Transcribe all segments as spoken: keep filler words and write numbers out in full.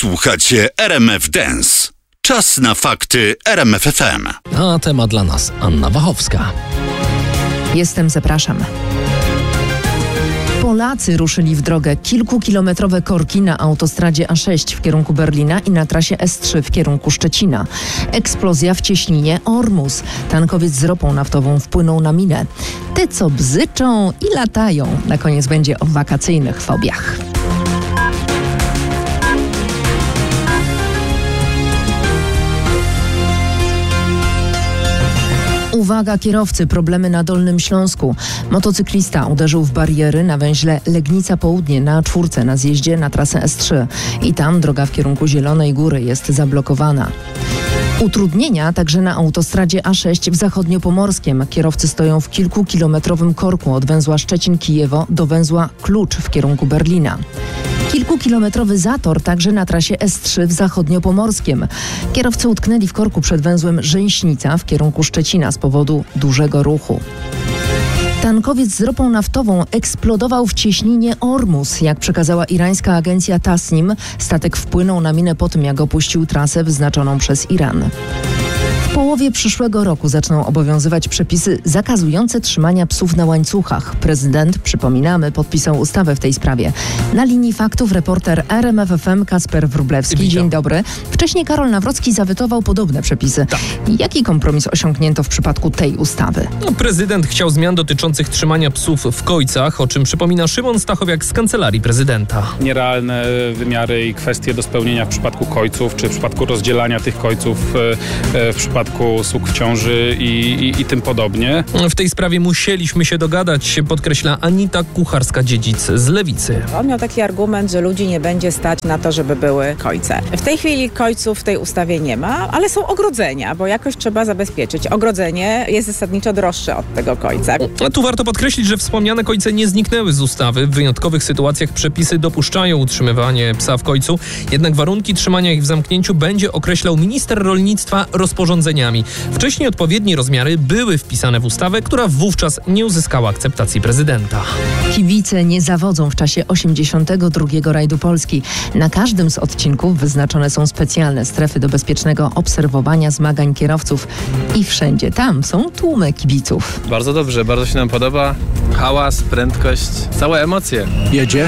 Słuchacie R M F Dance. Czas na fakty R M F F M. A temat dla nas Anna Wachowska. Jestem, zapraszam. Polacy ruszyli w drogę. Kilkukilometrowe korki na autostradzie A sześć w kierunku Berlina i na trasie S trzy w kierunku Szczecina. Eksplozja w cieśninie Ormus. Tankowiec z ropą naftową wpłynął na minę. Te, co bzyczą i latają. Na koniec będzie o wakacyjnych fobiach. Uwaga kierowcy, problemy na Dolnym Śląsku. Motocyklista uderzył w bariery na węźle Legnica Południe na czwórce na zjeździe na trasę S trzy. I tam droga w kierunku Zielonej Góry jest zablokowana. Utrudnienia także na autostradzie A sześć w zachodniopomorskiem. Kierowcy stoją w kilkukilometrowym korku od węzła Szczecin-Kijewo do węzła Klucz w kierunku Berlina. Kilkukilometrowy zator także na trasie S trzy w zachodniopomorskiem. Kierowcy utknęli w korku przed węzłem Rzęśnica w kierunku Szczecina z powodu dużego ruchu. Tankowiec z ropą naftową eksplodował w cieśninie Ormus. Jak przekazała irańska agencja Tasnim, statek wpłynął na minę po tym, jak opuścił trasę wyznaczoną przez Iran. W połowie przyszłego roku zaczną obowiązywać przepisy zakazujące trzymania psów na łańcuchach. Prezydent, przypominamy, podpisał ustawę w tej sprawie. Na linii faktów reporter R M F F M Kacper Wróblewski. Witam. Dzień dobry. Wcześniej Karol Nawrocki zawetował podobne przepisy. Tak. Jaki kompromis osiągnięto w przypadku tej ustawy? No, prezydent chciał zmian dotyczących trzymania psów w kojcach, o czym przypomina Szymon Stachowiak z Kancelarii Prezydenta. Nierealne wymiary i kwestie do spełnienia w przypadku kojców, czy w przypadku rozdzielania tych kojców w przypadku sług w ciąży i, i, i tym podobnie. W tej sprawie musieliśmy się dogadać, podkreśla Anita Kucharska-Dziedzic z Lewicy. On miał taki argument, że ludzi nie będzie stać na to, żeby były kojce. W tej chwili kojców w tej ustawie nie ma, ale są ogrodzenia, bo jakoś trzeba zabezpieczyć. Ogrodzenie jest zasadniczo droższe od tego kojca. A tu warto podkreślić, że wspomniane kojce nie zniknęły z ustawy. W wyjątkowych sytuacjach przepisy dopuszczają utrzymywanie psa w kojcu, jednak warunki trzymania ich w zamknięciu będzie określał minister rolnictwa rozporządzeniami. Wcześniej odpowiednie rozmiary były wpisane w ustawę, która wówczas nie uzyskała akceptacji prezydenta. Kibice nie zawodzą w czasie osiemdziesiątego drugiego rajdu Polski. Na każdym z odcinków wyznaczone są specjalne strefy do bezpiecznego obserwowania zmagań kierowców. I wszędzie tam są tłumy kibiców. Bardzo dobrze, bardzo się nam podoba. Hałas, prędkość, całe emocje. Jedzie.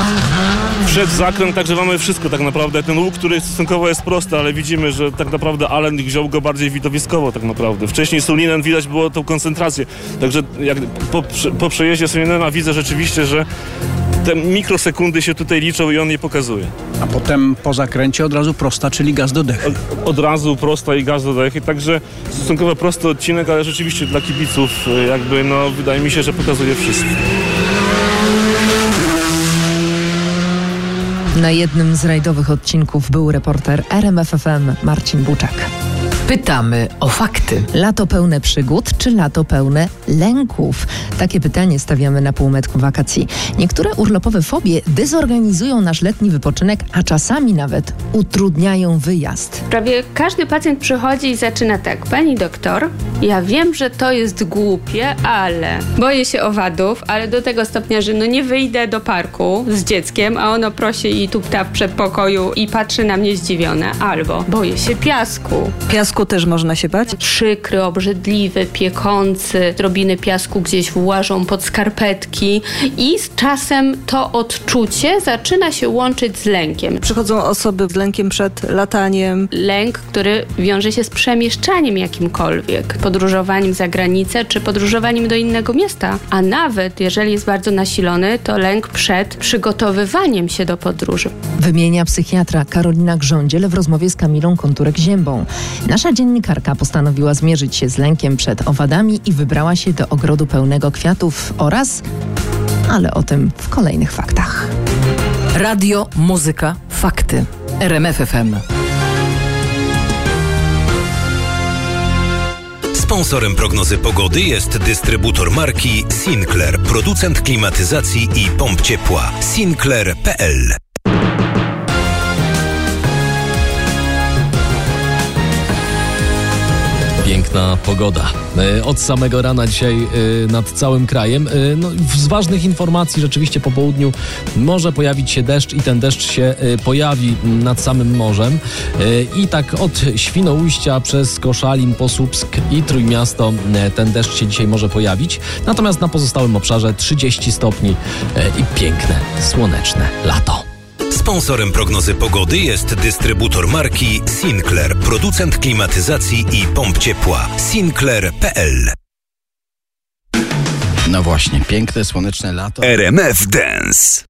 Wszedł zakręt, także mamy wszystko tak naprawdę. Ten łuk, który stosunkowo jest prosty, ale widzimy, że tak naprawdę Allen wziął go bardziej widowiskowo tak naprawdę. Wcześniej Sulinen widać było tą koncentrację. Także jak po, po przejeździe Sulinena widzę rzeczywiście, że te mikrosekundy się tutaj liczą i on je pokazuje. A potem po zakręcie od razu prosta, czyli gaz do dechy. Od, od razu prosta i gaz do dechy. Także stosunkowo prosty odcinek, ale rzeczywiście dla kibiców jakby no wydaje mi się, że pokazuje wszystko. Na jednym z rajdowych odcinków był reporter R M F F M Marcin Buczak. Pytamy o fakty. Lato pełne przygód, czy lato pełne lęków? Takie pytanie stawiamy na półmetku wakacji. Niektóre urlopowe fobie dezorganizują nasz letni wypoczynek, a czasami nawet utrudniają wyjazd. Prawie każdy pacjent przychodzi i zaczyna tak. Pani doktor, ja wiem, że to jest głupie, ale boję się owadów, ale do tego stopnia, że no nie wyjdę do parku z dzieckiem, a ono prosi i tupta w przedpokoju i patrzy na mnie zdziwione. Albo boję się piasku. Piasku też można się bać? Przykry, obrzydliwy, piekący, drobiny piasku gdzieś włażą pod skarpetki i z czasem to odczucie zaczyna się łączyć z lękiem. Przychodzą osoby z lękiem przed lataniem. Lęk, który wiąże się z przemieszczaniem jakimkolwiek, podróżowaniem za granicę czy podróżowaniem do innego miasta, a nawet jeżeli jest bardzo nasilony, to lęk przed przygotowywaniem się do podróży. Wymienia psychiatra Karolina Grządziel w rozmowie z Kamilą Konturek-Ziębą. Nasza dziennikarka postanowiła zmierzyć się z lękiem przed owadami i wybrała się do ogrodu pełnego kwiatów oraz... ale o tym w kolejnych faktach. Radio, muzyka, fakty. R M F F M. Sponsorem prognozy pogody jest dystrybutor marki Sinclair, producent klimatyzacji i pomp ciepła. Sinclair kropka p l. Piękny piękna pogoda. Od samego rana dzisiaj nad całym krajem. No, z ważnych informacji rzeczywiście po południu może pojawić się deszcz i ten deszcz się pojawi nad samym morzem. I tak od Świnoujścia przez Koszalin po Słupsk i Trójmiasto ten deszcz się dzisiaj może pojawić. Natomiast na pozostałym obszarze trzydzieści stopni i piękne, słoneczne lato. Sponsorem prognozy pogody jest dystrybutor marki Sinclair, producent klimatyzacji i pomp ciepła. Sinclair kropka p l. No właśnie, piękne, słoneczne lato. R M F Dance.